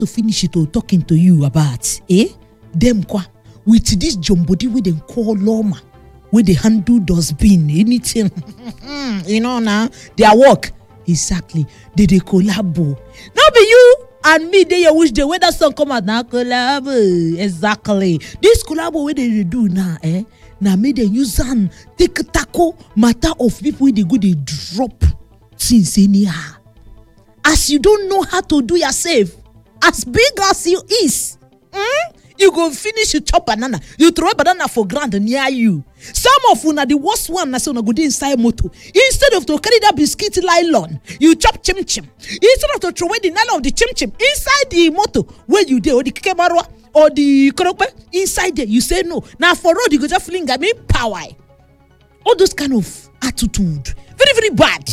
to finish it or talking to you about them kwa with this jumbody with them call Loma, where they handle dustbin, anything, now their work exactly. They collabo. Now be you and me. They wish the weather song come out now collabo exactly. This collabo where they do now, now me they use and take tackle matter of people where they go they drop things anyhow. As you don't know how to do yourself, as big as you is, you go finish you chop banana. You throw a banana for ground near you. Some of you are the worst one. That's gonna go inside motor. Instead of to carry that biscuit nylon, you chop chim chim. Instead of to throw away the nylon of the chim chim inside the motor where you there or the kemarwa or the krope inside there, you say no. Now for road you go just feeling me power. All those kind of attitude, very very bad.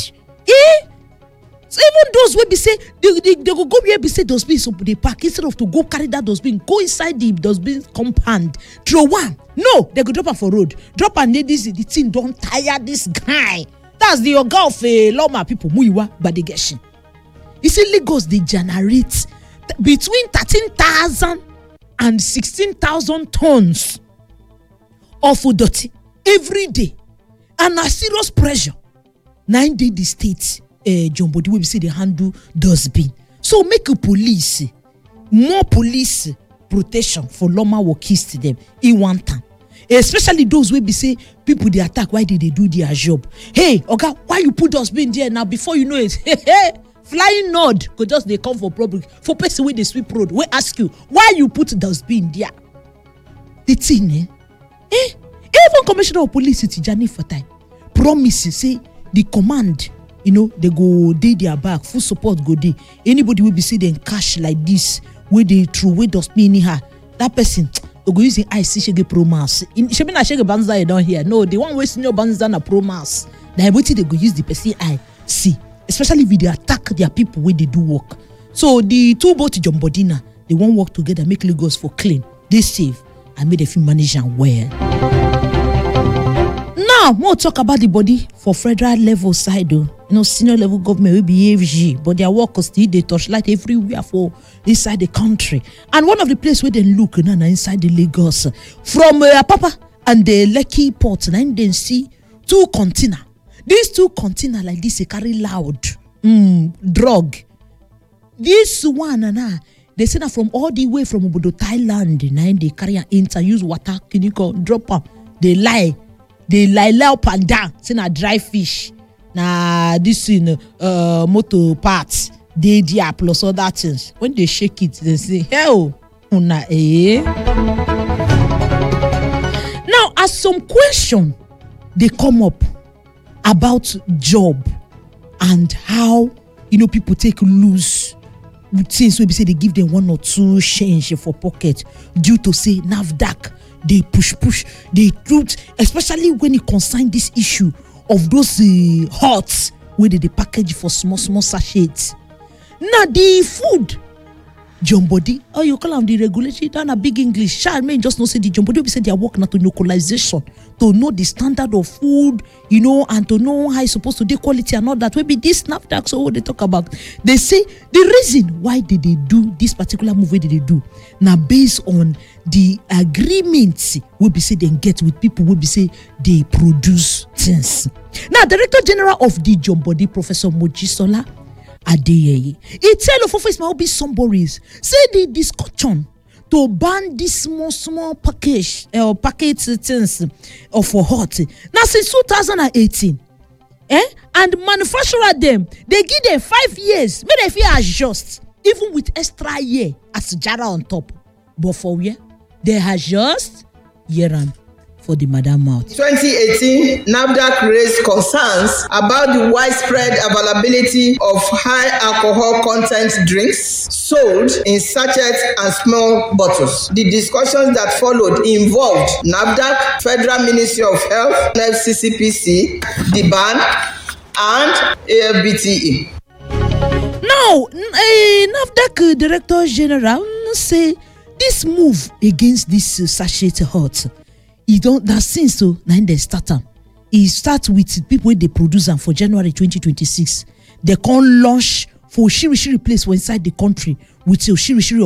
So even those wey be say they go where be say dustbin so they park instead of to go carry that dustbin, go inside the dustbin compound, throw one. No, they go drop am for road. Drop am this the thing don't tire this guy. That's the oga of Loma people muiwa badegeshin. You see Lagos they generate between 13,000 and 16,000 tons of dirty every day, and a serious pressure. 9 days the states. Jumbody will say they handle dustbin. So make a police, more police protection for Loma workers to them in one time. Especially those will be say people they attack. Why did they do their job? Hey, okay, why you put dustbin there now? Before you know it, flying nod because just they come for public for person where they sweep road. We ask you why you put dustbin there. The thing, even Commissioner of Police Tijani for time promises say the command. They go day their back, full support go day. Anybody will be see them cash like this, where they throw away dustbin in her. That person they go using IC shege pro mass. She be na shege banza down here. No, the one wasting your banza na pro mass. Then what they go use the person I see, especially if they attack their people where they do work. So the two both Jumbodina, they won't work together, make Lagos for clean, they safe, and make the film manage and well. Now, more talk about the body for federal level side though. Senior level government will be AFG, but their work still they touchlight everywhere for inside the country. And one of the places where they look now inside the Lagos from Papa and the Lekki port, and then see two container. These two container like this they carry loud drug. This one they send her from all the way from Obodo Thailand. Now they carry an enter use water kiniko drop up. They lie up and down. Send a dry fish. Nah, this in motor parts, they plus other things. When they shake it, they say, hell, now as some question they come up about job and how people take loose things. We say they give them 1 or 2 change for pocket due to say NAFDAC. They push, they truth, especially when it concerns this issue of those huts where they package for small sachets. Now the food Jumbody, you call them the regulatory, done a big English. Child may just not say the Jumbody, we say they are working to localization, to know the standard of food, and to know how it's supposed to do quality and all that. Maybe this NAFDAC, so what they talk about. They say the reason why did they do this particular move, what did they do? Now based on the agreements will be say they get with people will be say they produce things. Now, Director General of the Jumbody, Professor Mojisola Adeyeye, he tell of office might be some worries. Say the discussion to ban this small package or packet things of hot. Now since 2018, and manufacturer them they give them 5 years. May they feel adjust even with extra year as jara on top. But for where they adjust year on for the madam mouth. 2018, NAFDAC raised concerns about the widespread availability of high alcohol content drinks sold in sachets and small bottles. The discussions that followed involved NAFDAC, Federal Ministry of Health, FCCPC, the ban, and AFBTE. Now, NAFDAC Director General say this move against this sachet hot. He don't that since so now they start them. He start with people they produce them for January 2026. They can't launch for oshirishiri place for inside the country with your oshirishiri